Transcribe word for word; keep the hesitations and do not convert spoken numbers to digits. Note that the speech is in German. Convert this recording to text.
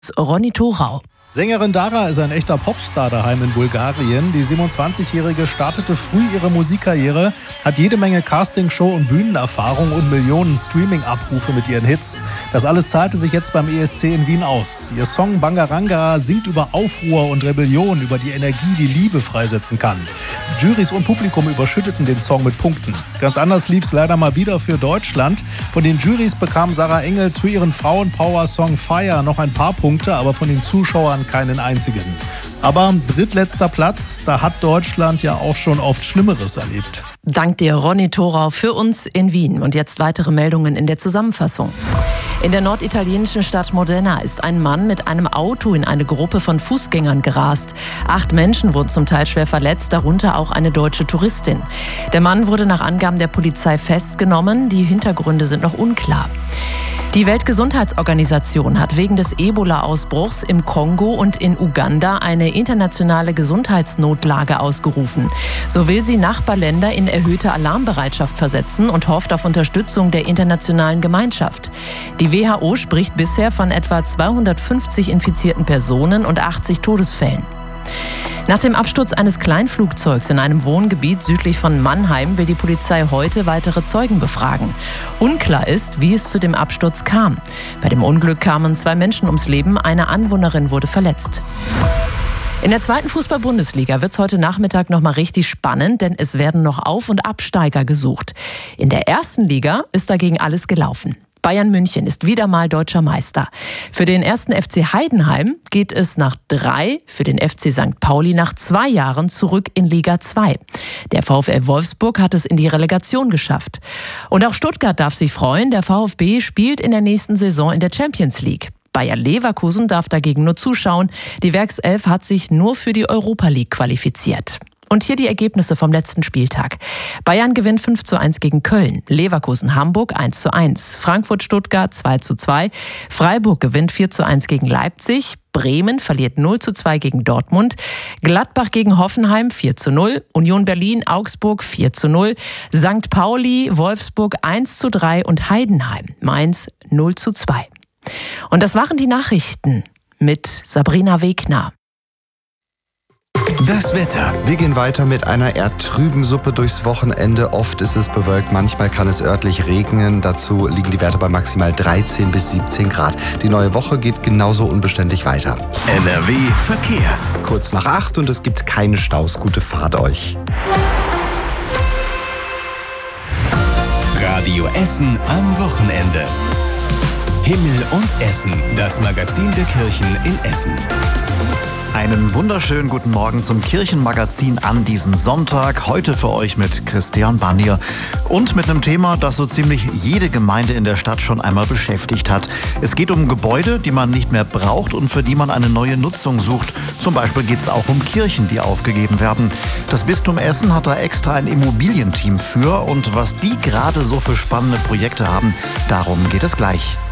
Ronny Thorau. Sängerin Dara ist ein echter Popstar daheim in Bulgarien. Die siebenundzwanzigjährige startete früh ihre Musikkarriere, hat jede Menge Castingshow- und Bühnenerfahrung und Millionen Streaming-Abrufe mit ihren Hits. Das alles zahlte sich jetzt beim E S C in Wien aus. Ihr Song Bangaranga singt über Aufruhr und Rebellion, über die Energie, die Liebe freisetzen kann. Jurys und Publikum überschütteten den Song mit Punkten. Ganz anders lief's leider mal wieder für Deutschland. Von den Jurys bekam Sarah Engels für ihren Frauenpower-Song Fire noch ein paar Punkte, aber von den Zuschauern keinen einzigen. Aber drittletzter Platz, da hat Deutschland ja auch schon oft Schlimmeres erlebt. Dank dir, Ronny Thorau, für uns in Wien. Und jetzt weitere Meldungen in der Zusammenfassung. In der norditalienischen Stadt Modena ist ein Mann mit einem Auto in eine Gruppe von Fußgängern gerast. Acht Menschen wurden zum Teil schwer verletzt, darunter auch eine deutsche Touristin. Der Mann wurde nach Angaben der Polizei festgenommen. Die Hintergründe sind noch unklar. Die Weltgesundheitsorganisation hat wegen des Ebola-Ausbruchs im Kongo und in Uganda eine internationale Gesundheitsnotlage ausgerufen. So will sie Nachbarländer in erhöhte Alarmbereitschaft versetzen und hofft auf Unterstützung der internationalen Gemeinschaft. Die W H O spricht bisher von etwa zweihundertfünfzig infizierten Personen und achtzig Todesfällen. Nach dem Absturz eines Kleinflugzeugs in einem Wohngebiet südlich von Mannheim will die Polizei heute weitere Zeugen befragen. Unklar ist, wie es zu dem Absturz kam. Bei dem Unglück kamen zwei Menschen ums Leben, eine Anwohnerin wurde verletzt. In der zweiten Fußball-Bundesliga wird es heute Nachmittag noch mal richtig spannend, denn es werden noch Auf- und Absteiger gesucht. In der ersten Liga ist dagegen alles gelaufen. Bayern München ist wieder mal deutscher Meister. Für den ersten F C Heidenheim geht es nach drei, für den F C Sankt Pauli nach zwei Jahren zurück in Liga zwei. Der VfL Wolfsburg hat es in die Relegation geschafft. Und auch Stuttgart darf sich freuen, der VfB spielt in der nächsten Saison in der Champions League. Bayer Leverkusen darf dagegen nur zuschauen. Die Werkself hat sich nur für die Europa League qualifiziert. Und hier die Ergebnisse vom letzten Spieltag. Bayern gewinnt fünf zu eins gegen Köln, Leverkusen Hamburg eins zu eins, Frankfurt Stuttgart zwei zu zwei, Freiburg gewinnt vier zu eins gegen Leipzig, Bremen verliert null zu zwei gegen Dortmund, Gladbach gegen Hoffenheim vier zu null, Union Berlin Augsburg vier zu null, Sankt Pauli Wolfsburg eins zu drei und Heidenheim Mainz null zu zwei. Und das waren die Nachrichten mit Sabrina Wegner. Das Wetter. Wir gehen weiter mit einer eher trüben Suppe durchs Wochenende. Oft ist es bewölkt, manchmal kann es örtlich regnen. Dazu liegen die Werte bei maximal dreizehn bis siebzehn Grad. Die neue Woche geht genauso unbeständig weiter. N R W Verkehr. Kurz nach acht und es gibt keine Staus. Gute Fahrt euch. Radio Essen am Wochenende. Himmel und Essen, das Magazin der Kirchen in Essen. Einen wunderschönen guten Morgen zum Kirchenmagazin an diesem Sonntag. Heute für euch mit Christian Banier und mit einem Thema, das so ziemlich jede Gemeinde in der Stadt schon einmal beschäftigt hat. Es geht um Gebäude, die man nicht mehr braucht und für die man eine neue Nutzung sucht. Zum Beispiel geht es auch um Kirchen, die aufgegeben werden. Das Bistum Essen hat da extra ein Immobilienteam für und was die gerade so für spannende Projekte haben, darum geht es gleich.